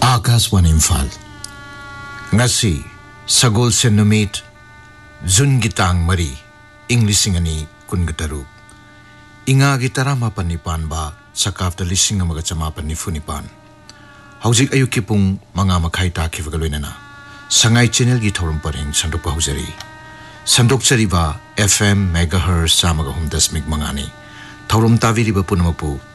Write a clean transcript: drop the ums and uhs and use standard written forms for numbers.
Akashvani Imphal ngasi sagol se numit jun gitang mari inglising ani kungataru inga gitara mapan nipan ba sakap da lising amaga chamapan ni funipan haujik ayuki pung manga makhai ta khivagaloinana sangai channel gi thorum paring sandok pa hujari sandok chari ba fm megahertz samaga hum dasmik mangani thorum taviri ba punamapu